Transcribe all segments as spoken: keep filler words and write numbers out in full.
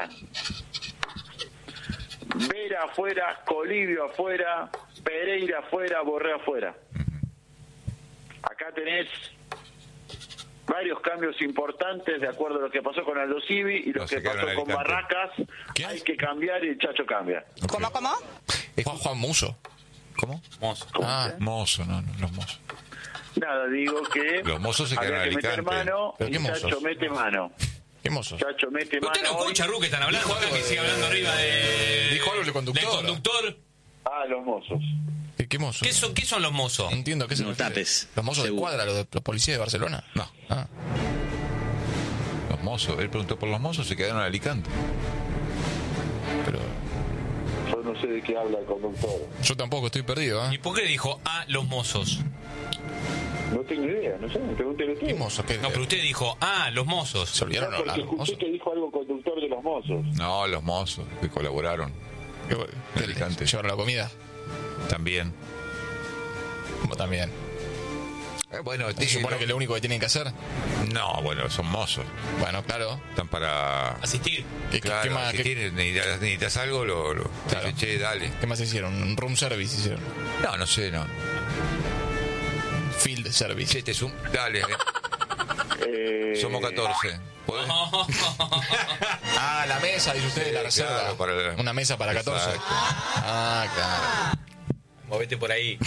afuera, Vera afuera, Colibio afuera, Pereira afuera, Borré afuera. Acá tenés varios cambios importantes de acuerdo a lo que pasó con Aldo Civi y lo No, que se quedaron pasó en con Alicante. Barracas. ¿Quién? Hay que cambiar y el Chacho cambia. ¿Cómo, cómo? Es Juan, Juan Muso. ¿Cómo? Mozo. ¿Cómo Ah, dice? mozo, no, no, los mozos. Nada, digo que Los mozos se había quedaron que en meter Alicante. mano ¿Pero y qué mozos? Chacho mete mano. ¿Qué mozos? Chacho mete mano. ¿Usted no escucha, hoy. Ru, que están hablando Dijo acá, algo que de- sigue hablando arriba de... Dijo algo del conductor. Del conductor. Ah, los mozos. ¿Qué, qué mozos? ¿Qué son, ¿Qué son los mozos? No entiendo, ¿qué se No refiere? tapes, ¿Los mozos de seguro. cuadra, los, de, los policías de Barcelona? No. Ah, Los mozos. Él preguntó por los mozos, se quedaron en Alicante. pero Yo no sé de qué habla el conductor. yo tampoco estoy perdido, ¿Y ¿eh? por qué le dijo a los mozos? No tengo idea, no sé, pregúntele ¿Qué usted. mozos? ¿Qué? No, pero usted dijo, ah, los mozos. ¿Se olvidaron No, hablar porque los escuché mozos? que dijo algo conductor de los mozos. No, los mozos que colaboraron. ¿Qué, En Alicante. ¿Llevaron la comida? También. Vos también. Eh, bueno, ¿Se supone que es lo único que tienen que hacer? No, bueno, son mozos. Bueno, claro. Están para... Asistir. ¿Qué, qué- Claro, qué más, si qué- tienes- necesitas, necesitas algo, lo, lo Claro. dice, che, dale. qué más hicieron? Un room service hicieron. No, no sé, no. Field service. Che, te sum... Dale, Eh, somos catorce. ¿Podés? Ah, la mesa, dice usted, Sí, la reserva. claro, para la- Una mesa para catorce. Exacto. Ah, claro. Movete por ahí.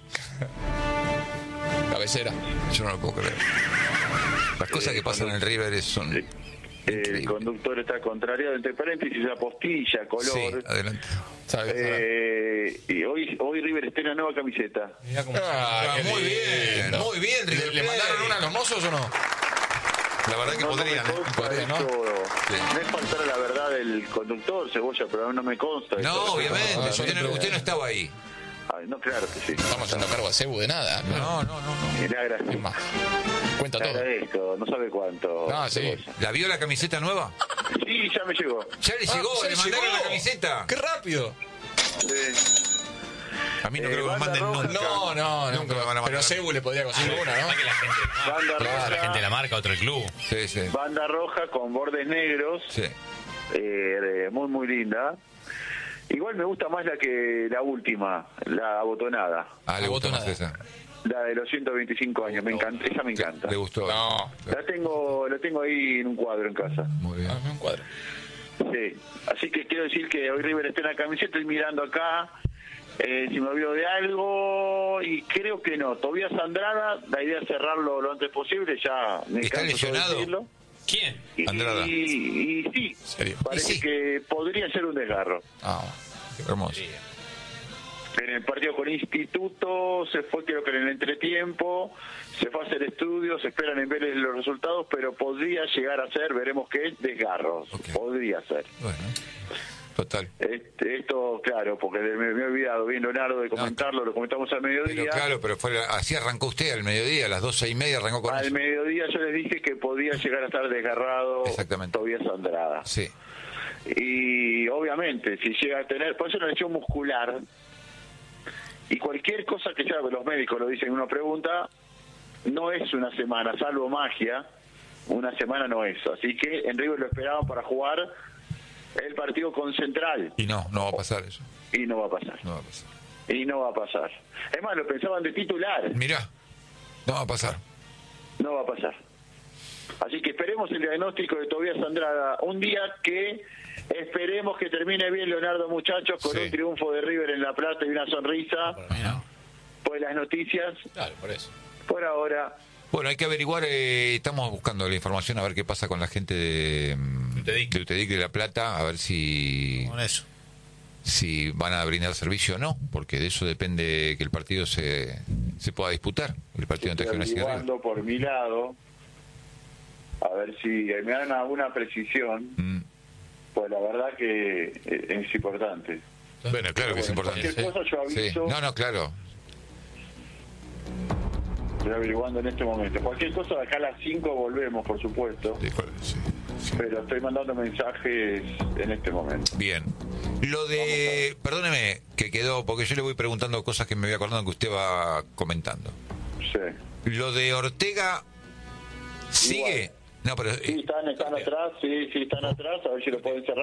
Cabecera. Yo no lo puedo creer. Las cosas Eh, que pasan cuando- en River son... El increíbles. conductor está contrariado, entre paréntesis, la postilla, color. Sí, adelante. ¿Sabes? Eh, y hoy, hoy River está en la nueva camiseta. Ah, qué muy bien, lindo. muy bien, ¿Le, River le Plate. mandaron una a los mozos o no? La verdad que No, no podrían, me ¿eh? consta Podría, ¿no? eso. Sí. No es faltar a la verdad del conductor, Cebolla, pero no me consta. No, eso. obviamente. Ah, yo usted, no, no- usted no estaba ahí. Ay, no, claro que sí. Estamos haciendo cargo a Cebu de nada. No, no, no, no. Le agradezco. Es más. Cuenta Le todo. agradezco, no sabe cuánto. Ah, sí. Cebolla. ¿La vio la camiseta nueva? Sí, ya me llegó. Ya le Ah, llegó, ya le le mandaron llegó. la camiseta. ¡Qué rápido! Sí. A mí no Eh, creo que me banda manden roja. nunca. No, no, Nunca nunca. me van a Pero mandar. Cebu le podría conseguir una, Capaz ¿no? que la gente, Banda la roja, gente la marca, otro el club. Sí, sí. banda roja con bordes negros. Sí. Eh, muy, muy linda. Igual me gusta más la que la última, la abotonada. Ah, le gustó más Abotonada. esa. La de los ciento veinticinco años, me encanta, esa me encanta. Le gustó. No. La tengo, la tengo ahí en un cuadro en casa. Muy bien. Ah, un cuadro. Sí, así que quiero decir que hoy River está en la camiseta, estoy mirando acá, eh, si me olvido de algo, y creo que no. Tobías Andrada, la idea es cerrarlo lo antes posible, ya me ¿Está canso de lesionado? decirlo. ¿Quién? Y, Andrada. y, y sí, ¿Serio? parece Y sí. que podría ser un desgarro. Ah, Hermoso. En el partido con Instituto se fue, creo que en el entretiempo, se fue a hacer estudios, se esperan en Vélez los resultados, pero podría llegar a ser, veremos qué es, desgarros. Ok. Podría ser. Bueno. Total. Este, esto, claro, porque me, me he olvidado bien, Leonardo, de comentarlo, lo comentamos al mediodía. Pero claro, pero fue la- así arrancó usted al mediodía, a las doce y media arrancó con Al eso. mediodía yo les dije que podía llegar a estar desgarrado Exactamente. Tobías Andrada. Sí. Y obviamente, si llega a tener, por eso una lesión muscular, y cualquier cosa que sea, los médicos lo dicen en una pregunta, no es una semana, salvo magia, una semana no es. Así que en River lo esperaban para jugar el partido con Central, Y no, no va a pasar eso. y no va a pasar. No va a pasar. Y no va a pasar. Es más, lo pensaban de titular, Mirá, no va a pasar. no va a pasar. Así que esperemos el diagnóstico de Tobías Andrada. Un día que esperemos que termine bien, Leonardo, muchachos, con Sí. un triunfo de River en La Plata y una sonrisa. mira. Pues las noticias, Claro, por eso. por ahora, Bueno, hay que averiguar, eh, estamos buscando la información a ver qué pasa con la gente de, mm, Utedic. de Utedic de La Plata, a ver si, Con eso. si van a brindar servicio o no, porque de eso depende que el partido se, se pueda disputar, el partido entre estoy Gimnasia y River. averiguando por mi lado, a ver si me dan alguna precisión, Mm. pues la verdad que eh, es importante. Bueno, claro que es Bueno, importante. cualquier cosa yo Sí. aviso. No, no, claro. Estoy averiguando en este momento. Cualquier cosa, de acá a las cinco volvemos, por supuesto. Sí, sí, sí. Pero estoy mandando mensajes en este momento. Bien. Lo de, perdóneme, que quedó, porque yo le voy preguntando cosas que me voy acordando que usted va comentando. Sí. Lo de Ortega, ¿sigue? Igual. No, pero... Sí, están, están atrás, sí, sí, están atrás, a ver si lo pueden cerrar.